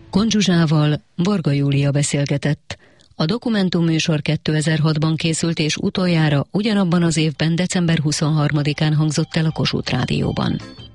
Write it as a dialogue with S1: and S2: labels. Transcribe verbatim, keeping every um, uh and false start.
S1: Kon Zsuzsával Varga Júlia beszélgetett. A dokumentumműsor kétezer-hatban készült, és utoljára ugyanabban az évben december huszonharmadikán hangzott el a Kossuth Rádióban.